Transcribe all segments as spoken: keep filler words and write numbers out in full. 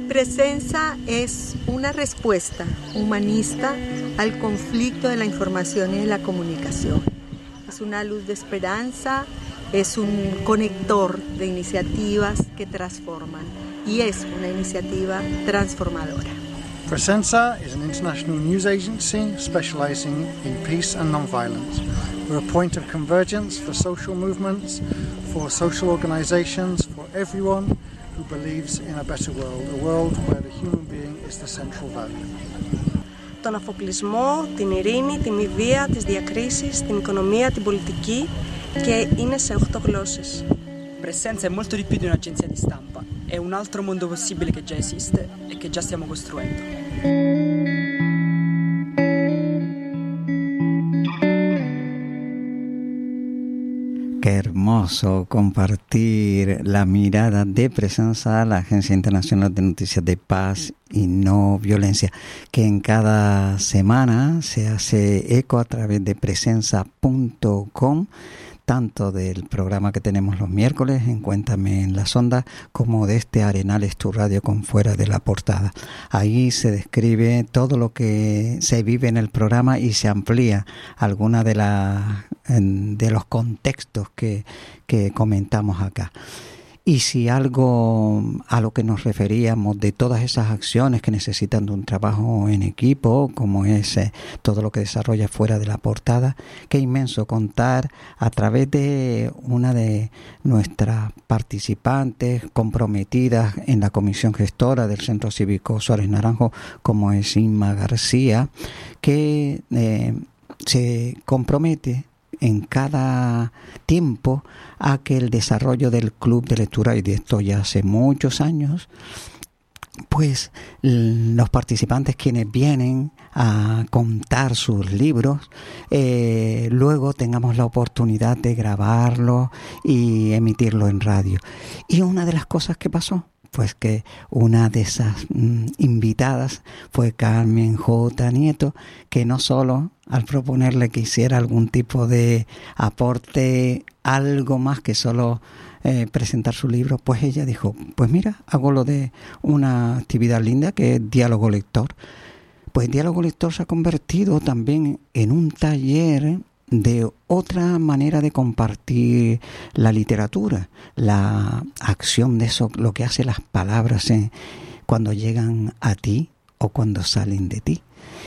Presenza es una respuesta humanista al conflicto de la información y de la comunicación. Es una luz de esperanza, es un conector de iniciativas que transforman y es una iniciativa transformadora. Presenza is an international news agency specializing in peace and non-violence. We're a point of convergence for social movements, for social organizations, for everyone who believes in a better world, a world where the human being is the central value. Τον αφοπλισμό, την ειρήνη, τη μη βία, τις διακρίσεις, την οικονομία, την πολιτική και είναι σε οχτώ γλώσσες. Presenza è molto di più di un'agenzia di stampa, è un altro mondo possibile che già esiste e che già stiamo costruendo. Qué hermoso compartir la mirada de Presenza, la Agencia Internacional de Noticias de Paz y No Violencia, que en cada semana se hace eco a través de presenza punto com, tanto del programa que tenemos los miércoles en Cuéntame en las Ondas, como de este Arenales Tu Radio con Fuera de la Portada. Ahí se describe todo lo que se vive en el programa y se amplía alguna de la de los contextos que, que comentamos acá. Y si algo a lo que nos referíamos de todas esas acciones que necesitan de un trabajo en equipo, como es eh, todo lo que desarrolla Fuera de la Portada, qué inmenso contar a través de una de nuestras participantes comprometidas en la comisión gestora del Centro Cívico Suárez Naranjo, como es Inma García, que eh, se compromete en cada tiempo a que el desarrollo del club de lectura, y de esto ya hace muchos años, pues los participantes quienes vienen a contar sus libros, eh, luego tengamos la oportunidad de grabarlo y emitirlo en radio. Y una de las cosas que pasó, pues que una de esas mm, invitadas fue Carmen J. Nieto, que no solo al proponerle que hiciera algún tipo de aporte, algo más que solo eh, presentar su libro, pues ella dijo, pues mira, hago lo de una actividad linda que es Diálogo Lector. Pues Diálogo Lector se ha convertido también en un taller de otra manera de compartir la literatura, la acción de eso, lo que hace las palabras eh, cuando llegan a ti o cuando salen de ti.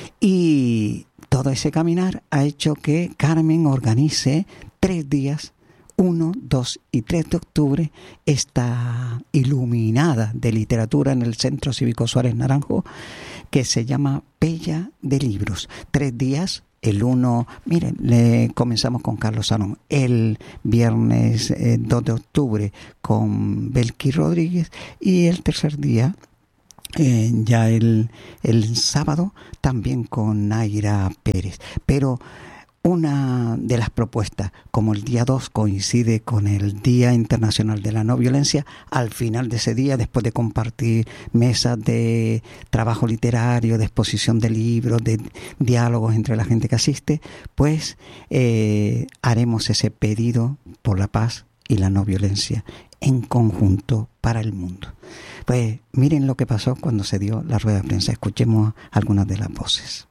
Y todo ese caminar ha hecho que Carmen organice tres días, uno, dos y tres de octubre, esta iluminada de literatura en el Centro Cívico Suárez Naranjo, que se llama Pella de Libros. Tres días. El uno, miren, le comenzamos con Carlos Salón, el viernes eh, dos de octubre con Belki Rodríguez, y el tercer día, eh, ya el, el sábado, también con Naira Pérez. Pero una de las propuestas, como el día dos coincide con el Día Internacional de la No Violencia, al final de ese día, después de compartir mesas de trabajo literario, de exposición de libros, de diálogos entre la gente que asiste, pues eh, haremos ese pedido por la paz y la no violencia en conjunto para el mundo. Pues miren lo que pasó cuando se dio la rueda de prensa. Escuchemos algunas de las voces.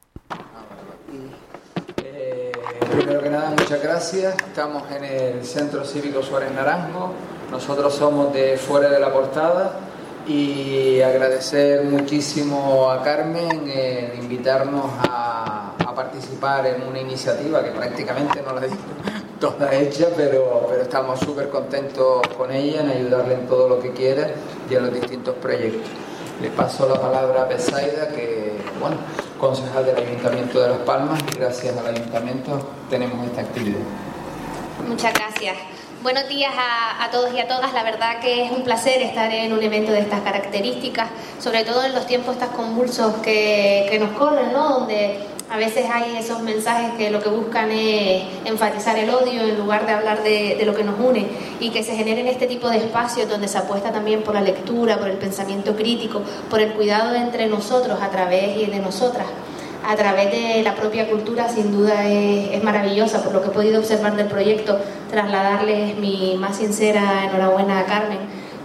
Primero que nada, muchas gracias. Estamos en el Centro Cívico Suárez Naranjo. Nosotros somos de Fuera de la Portada y agradecer muchísimo a Carmen eh, invitarnos a, a participar en una iniciativa que prácticamente no la digo toda hecha, pero, pero estamos súper contentos con ella en ayudarle en todo lo que quiera y en los distintos proyectos. Le paso la palabra a Besaida, que, bueno, concejal del Ayuntamiento de Las Palmas, y gracias al Ayuntamiento tenemos esta actividad. Muchas gracias. Buenos días a, a todos y a todas. La verdad que es un placer estar en un evento de estas características, sobre todo en los tiempos tan convulsos que, que nos corren, ¿no? Donde a veces hay esos mensajes que lo que buscan es enfatizar el odio en lugar de hablar de, de lo que nos une, y que se generen este tipo de espacios donde se apuesta también por la lectura, por el pensamiento crítico, por el cuidado de entre nosotros a través y de nosotras, a través de la propia cultura. Sin duda es, es maravillosa. Por lo que he podido observar del proyecto, trasladarles mi más sincera enhorabuena a Carmen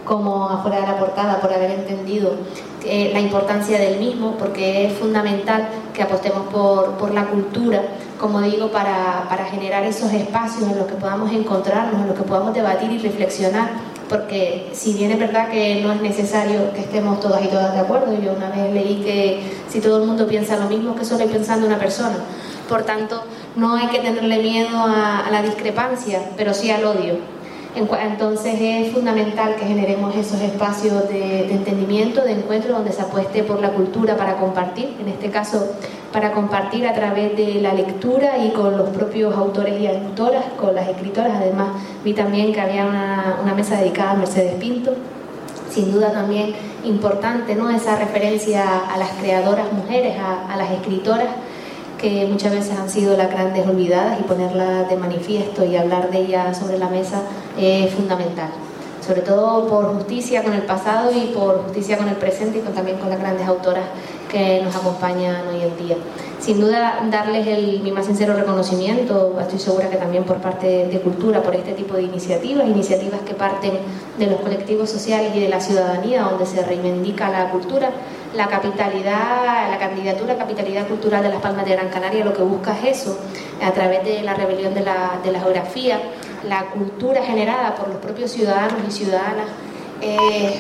como afuera de la portada, por haber entendido eh, la importancia del mismo, porque es fundamental que apostemos por, por la cultura, como digo, para, para generar esos espacios en los que podamos encontrarnos, en los que podamos debatir y reflexionar, porque si bien es verdad que no es necesario que estemos todas y todas de acuerdo, yo una vez leí que si todo el mundo piensa lo mismo, que solo hay pensando una persona. Por tanto, no hay que tenerle miedo a, a la discrepancia, pero sí al odio. Entonces es fundamental que generemos esos espacios de, de entendimiento, de encuentro, donde se apueste por la cultura para compartir, en este caso para compartir a través de la lectura y con los propios autores y autoras, con las escritoras. Además vi también que había una, una mesa dedicada a Mercedes Pinto, sin duda también importante, ¿no?, esa referencia a las creadoras mujeres, a, a las escritoras, que muchas veces han sido las grandes olvidadas, y ponerlas de manifiesto y hablar de ellas sobre la mesa es fundamental, sobre todo por justicia con el pasado y por justicia con el presente, y con, también con las grandes autoras que nos acompañan hoy en día. Sin duda, darles el, mi más sincero reconocimiento, estoy segura que también por parte de, de Cultura, por este tipo de iniciativas, iniciativas que parten de los colectivos sociales y de la ciudadanía, donde se reivindica la cultura. La capitalidad, la candidatura a capitalidad cultural de Las Palmas de Gran Canaria lo que busca es eso, a través de la rebelión de la, de la geografía, la cultura generada por los propios ciudadanos y ciudadanas es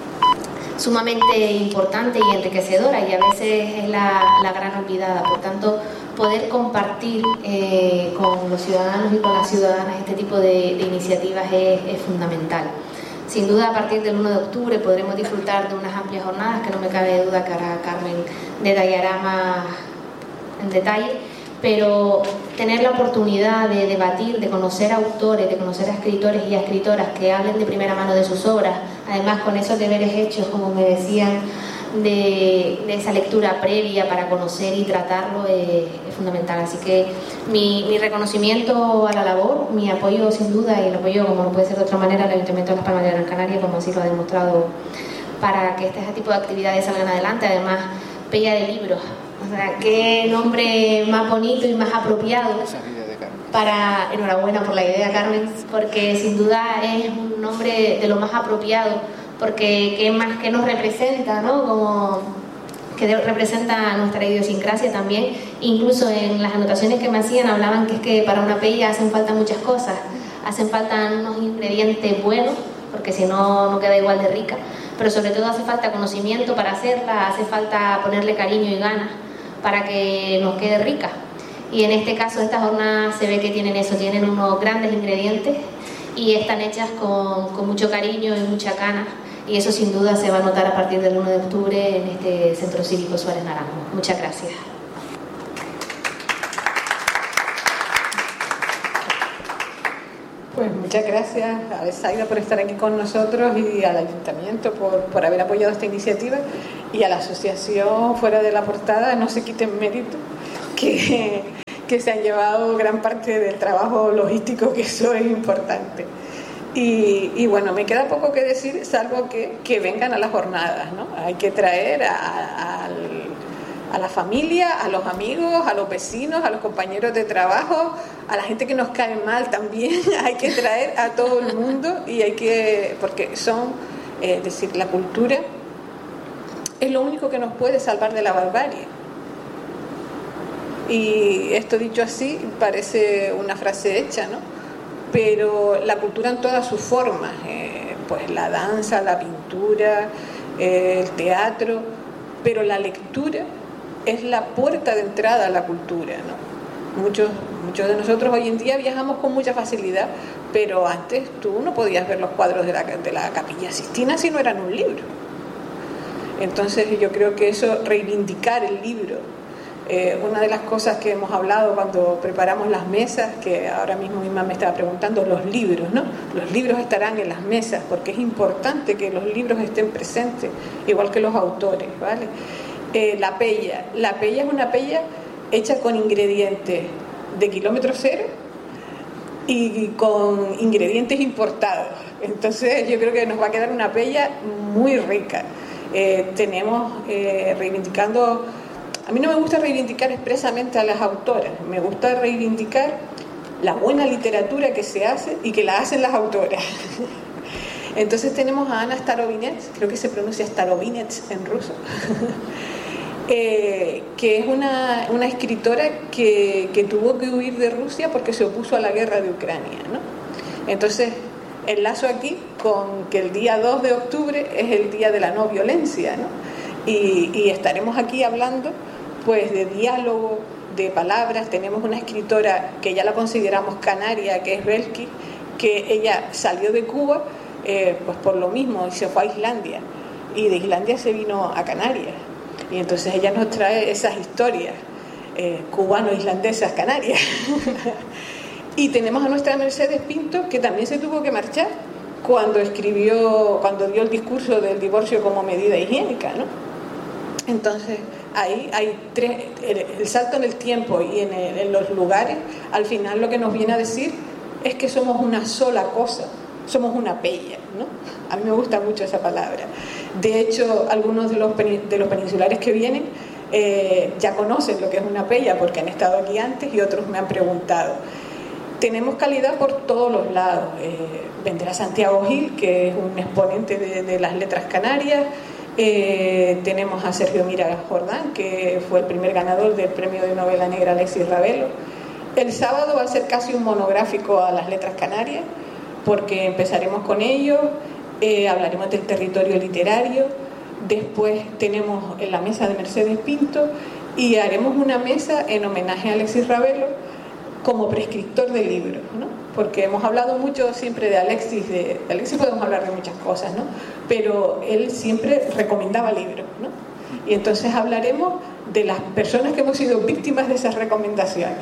sumamente importante y enriquecedora, y a veces es la, la gran olvidada. Por tanto, poder compartir eh, con los ciudadanos y con las ciudadanas este tipo de, de iniciativas es, es fundamental. Sin duda, a partir del uno de octubre podremos disfrutar de unas amplias jornadas que no me cabe duda que ahora Carmen detallará más en detalle, pero tener la oportunidad de debatir, de conocer a autores, de conocer a escritores y a escritoras que hablen de primera mano de sus obras, además con esos deberes hechos, como me decían, de, de esa lectura previa para conocer y tratarlo es, es fundamental. Así que mi, mi reconocimiento a la labor, mi apoyo sin duda, y el apoyo, como no puede ser de otra manera, al Ayuntamiento de Las Palmas de Gran Canaria, como así lo ha demostrado, para que este tipo de actividades salgan adelante. Además, Pella de Libros, o sea, qué nombre más bonito y más apropiado para... Enhorabuena por la idea, Carmen, porque sin duda es un nombre de lo más apropiado, porque qué más que nos representa, ¿no?, como que de, representa nuestra idiosincrasia también. Incluso en las anotaciones que me hacían hablaban que es que para una paella hacen falta muchas cosas, hacen falta unos ingredientes buenos, porque si no, no queda igual de rica, pero sobre todo hace falta conocimiento para hacerla, hace falta ponerle cariño y ganas para que nos quede rica. Y en este caso estas jornadas se ve que tienen eso, tienen unos grandes ingredientes y están hechas con, con mucho cariño y mucha gana, y eso sin duda se va a notar a partir del uno de octubre en este Centro Cívico Suárez Naranjo. Muchas gracias. Pues muchas gracias a Besaida por estar aquí con nosotros, y al Ayuntamiento por, por haber apoyado esta iniciativa, y a la Asociación Fuera de la Portada. No se quiten mérito, que, que se han llevado gran parte del trabajo logístico, que eso es importante. Y, y bueno, me queda poco que decir, salvo que, que vengan a las jornadas, ¿no? Hay que traer a, a, a la familia, a los amigos, a los vecinos, a los compañeros de trabajo, a la gente que nos cae mal también. Hay que traer a todo el mundo, y hay que, porque son, eh, es decir, la cultura es lo único que nos puede salvar de la barbarie. Y esto dicho así parece una frase hecha, ¿no? Pero la cultura en todas sus formas, eh, pues la danza, la pintura, eh, el teatro, pero la lectura es la puerta de entrada a la cultura, ¿no? Muchos, muchos de nosotros hoy en día viajamos con mucha facilidad, pero antes tú no podías ver los cuadros de la, de la Capilla Sixtina si no eran un libro. Entonces yo creo que eso, reivindicar el libro, Eh, una de las cosas que hemos hablado cuando preparamos las mesas, que ahora mismo mi mamá me estaba preguntando, los libros, ¿no? Los libros estarán en las mesas, porque es importante que los libros estén presentes, igual que los autores, ¿vale? Eh, la pella, la pella es una pella hecha con ingredientes de kilómetro cero y con ingredientes importados. Entonces yo creo que nos va a quedar una pella muy rica. Eh, tenemos eh, reivindicando... A mí no me gusta reivindicar expresamente a las autoras, me gusta reivindicar la buena literatura que se hace y que la hacen las autoras. Entonces tenemos a Ana Starovinets, creo que se pronuncia Starovinets en ruso, eh, que es una, una escritora que, que tuvo que huir de Rusia porque se opuso a la guerra de Ucrania, ¿no? Entonces enlazo aquí con que el día dos de octubre es el día de la no violencia, ¿no? Y, y estaremos aquí hablando pues de diálogo, de palabras. Tenemos una escritora que ya la consideramos canaria, que es Belki, que ella salió de Cuba eh, pues por lo mismo y se fue a Islandia, y de Islandia se vino a Canarias, y entonces ella nos trae esas historias eh, cubano-islandesas canarias. Y tenemos a nuestra Mercedes Pinto, que también se tuvo que marchar cuando escribió, cuando dio el discurso del divorcio como medida higiénica, ¿no? Entonces ahí hay tres, el, el salto en el tiempo y en, el, en los lugares, al final lo que nos viene a decir es que somos una sola cosa, somos una pella, ¿no? A mí me gusta mucho esa palabra. De hecho, algunos de los, de los peninsulares que vienen eh, ya conocen lo que es una pella porque han estado aquí antes, y otros me han preguntado. Tenemos calidad por todos los lados. Eh, vendrá Santiago Gil, que es un exponente de, de las letras canarias. Eh, tenemos a Sergio Mira Jordán, que fue el primer ganador del premio de novela negra Alexis Ravelo. El sábado va a ser casi un monográfico a las letras canarias, porque empezaremos con ellos, eh, hablaremos del territorio literario, después tenemos en la mesa de Mercedes Pinto, y haremos una mesa en homenaje a Alexis Ravelo como prescriptor de libros, ¿no? Porque hemos hablado mucho siempre de Alexis, de Alexis podemos hablar de muchas cosas, ¿no? Pero él siempre recomendaba libros, ¿no? Y entonces hablaremos de las personas que hemos sido víctimas de esas recomendaciones.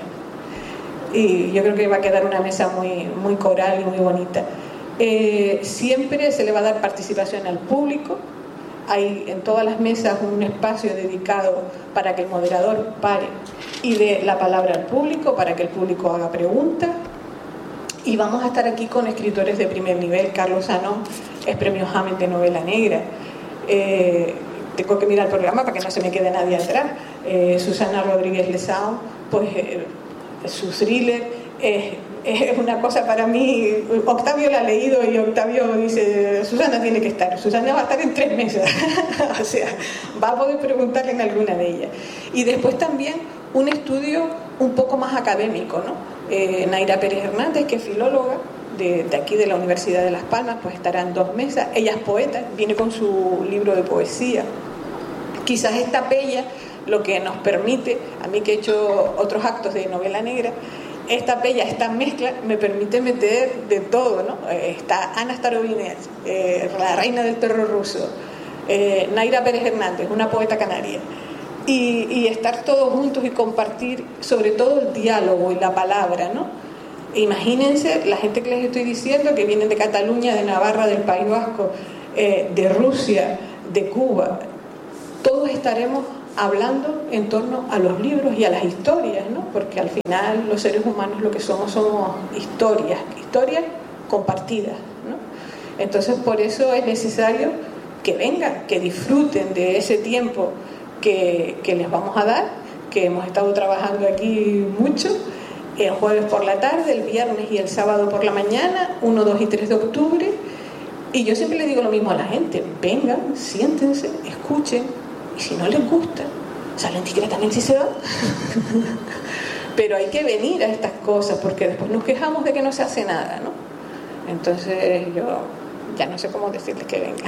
Y yo creo que va a quedar una mesa muy, muy coral y muy bonita. Eh, siempre se le va a dar participación al público. Hay en todas las mesas un espacio dedicado para que el moderador pare y dé la palabra al público, para que el público haga preguntas. Y vamos a estar aquí con escritores de primer nivel. Carlos Anón es premio Hammett de novela negra. Eh, tengo que mirar el programa para que no se me quede nadie atrás. Eh, Susana Rodríguez Lesao, pues eh, su thriller es, es una cosa para mí. Octavio la ha leído y Octavio dice, Susana tiene que estar. Susana va a estar en tres mesas. O sea, va a poder preguntarle en alguna de ellas. Y después también un estudio un poco más académico, ¿no? Eh, Naira Pérez Hernández, que es filóloga de, de aquí de la Universidad de Las Palmas, pues estará en dos mesas. Ella es poeta, viene con su libro de poesía. Quizás esta pella lo que nos permite, a mí que he hecho otros actos de novela negra, esta pella, esta mezcla me permite meter de todo, ¿no? Eh, está Ana Starovinets, eh, la reina del terror ruso, eh, Naira Pérez Hernández, una poeta canaria. Y, y estar todos juntos y compartir sobre todo el diálogo y la palabra, ¿no? Imagínense la gente que les estoy diciendo, que vienen de Cataluña, de Navarra, del País Vasco, eh, de Rusia, de Cuba. Todos estaremos hablando en torno a los libros y a las historias, ¿no? Porque al final los seres humanos lo que somos somos historias, historias compartidas, ¿no? Entonces por eso es necesario que vengan, que disfruten de ese tiempo Que, que les vamos a dar, que hemos estado trabajando aquí mucho, el jueves por la tarde, el viernes y el sábado por la mañana, uno, dos y tres de octubre. Y yo siempre le digo lo mismo a la gente: vengan, siéntense, escuchen, y si no les gusta, salen discretamente y se van. Pero hay que venir a estas cosas, porque después nos quejamos de que no se hace nada, ¿no? Entonces yo ya no sé cómo decirles que vengan.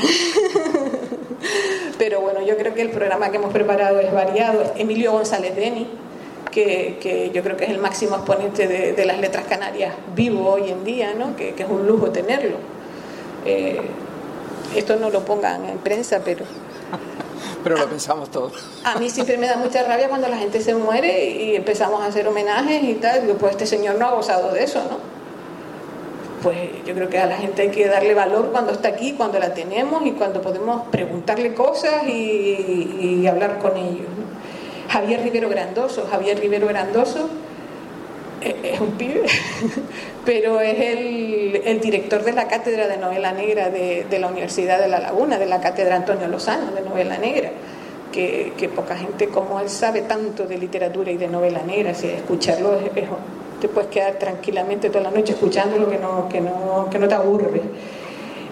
Pero bueno, yo creo que el programa que hemos preparado es variado. Emilio González Deni, que, que yo creo que es el máximo exponente de, de las letras canarias vivo hoy en día, ¿no? que, que es un lujo tenerlo. Eh, esto no lo pongan en prensa, pero... Pero lo pensamos todos. A mí siempre me da mucha rabia cuando la gente se muere y empezamos a hacer homenajes y tal. Digo, pues este señor no ha gozado de eso, ¿no? Pues yo creo que a la gente hay que darle valor cuando está aquí, cuando la tenemos y cuando podemos preguntarle cosas y, y hablar con ellos, ¿no? Javier Rivero Grandoso, Javier Rivero Grandoso es, es un pibe, pero es el, el director de la cátedra de novela negra de, de la Universidad de La Laguna, de la cátedra Antonio Lozano de novela negra, que, que poca gente como él sabe tanto de literatura y de novela negra. Si escucharlo es, es te puedes quedar tranquilamente toda la noche escuchándolo, que no, que no, que no te aburre.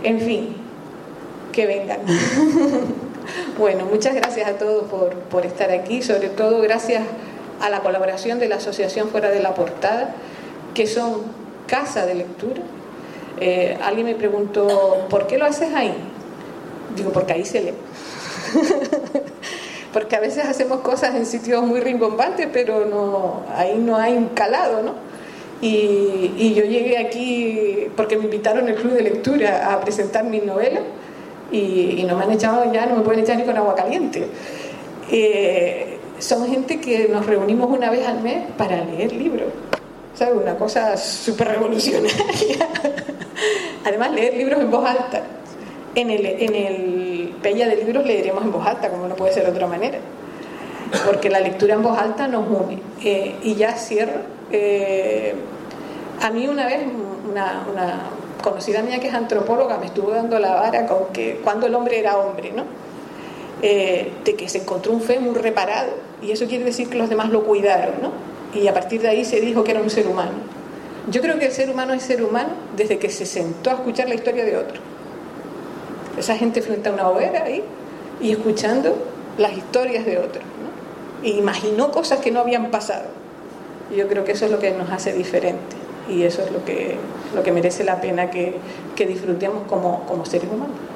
En fin, que vengan. Bueno, muchas gracias a todos por, por estar aquí, sobre todo gracias a la colaboración de la Asociación Fuera de la Portada, que son casa de lectura. Eh, alguien me preguntó, ¿por qué lo haces ahí? Digo, porque ahí se lee. Porque a veces hacemos cosas en sitios muy rimbombantes, pero no, ahí no hay un calado, ¿no? Y, y yo llegué aquí porque me invitaron al club de lectura a presentar mis novelas y, y no me han echado ya, no me pueden echar ni con agua caliente. Eh, son gente que nos reunimos una vez al mes para leer libros, ¿sabes? Una cosa súper revolucionaria. Además, leer libros en voz alta. En el, en el Peña de Libros leeremos en voz alta, como no puede ser de otra manera, porque la lectura en voz alta nos une. Eh, y ya cierro. Eh, a mí una vez una, una conocida mía que es antropóloga me estuvo dando la vara con que cuando el hombre era hombre, ¿no? Eh, de que se encontró un fémur reparado, y eso quiere decir que los demás lo cuidaron, ¿no? Y a partir de ahí se dijo que era un ser humano. Yo creo que el ser humano es ser humano desde que se sentó a escuchar la historia de otro. Esa gente frente a una hoguera ahí y escuchando las historias de otros, ¿no? E imaginó cosas que no habían pasado. Y yo creo que eso es lo que nos hace diferentes, y eso es lo que, lo que merece la pena que, que disfrutemos como, como seres humanos.